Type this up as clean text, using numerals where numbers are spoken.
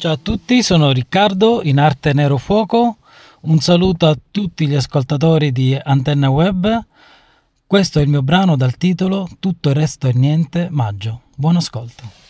Ciao a tutti, sono Riccardo in arte Nero Fuoco. Un saluto a tutti gli ascoltatori di Antenna Web. Questo è il mio brano dal titolo Tutto il resto è niente, Maggio. Buon ascolto.